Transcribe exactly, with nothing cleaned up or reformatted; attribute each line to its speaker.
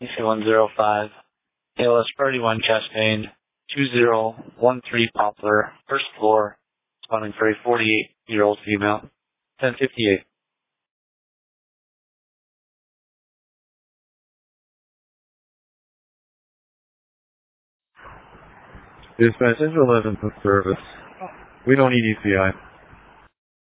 Speaker 1: E C one zero five, A L S priority one chest pain, two zero one three Poplar, first floor, responding for a forty-eight-year-old female, ten fifty-eight.
Speaker 2: Dispatch, Central eleven for service. We don't need E C I.